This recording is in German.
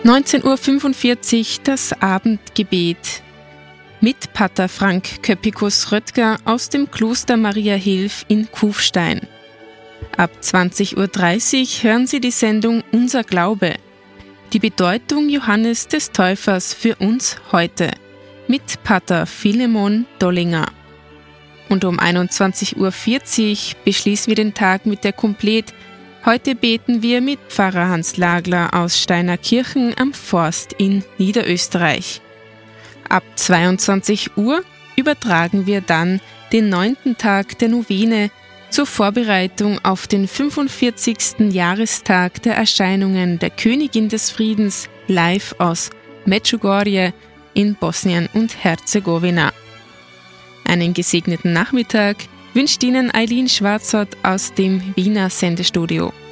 19:45 Uhr das Abendgebet mit Pater Frank Köppikus-Röttger aus dem Kloster Maria Hilf in Kufstein. Ab 20:30 Uhr hören Sie die Sendung Unser Glaube. Die Bedeutung Johannes des Täufers für uns heute mit Pater Philemon Dollinger. Und um 21:40 Uhr beschließen wir den Tag mit der Komplet. Heute beten wir mit Pfarrer Hans Lagler aus Steinerkirchen am Forst in Niederösterreich. Ab 22 Uhr übertragen wir dann den 9. Tag der Novene zur Vorbereitung auf den 45. Jahrestag der Erscheinungen der Königin des Friedens live aus Medjugorje in Bosnien und Herzegowina. Einen gesegneten Nachmittag wünscht Ihnen Eileen Schwarzert aus dem Wiener Sendestudio.